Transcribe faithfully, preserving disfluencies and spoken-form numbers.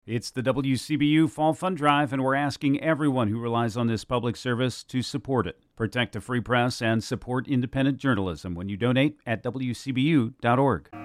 It's the W C B U Fall Fund Drive, and we're asking everyone who relies on this public service to support it. Protect the free press and support independent journalism when you donate at W C B U dot org.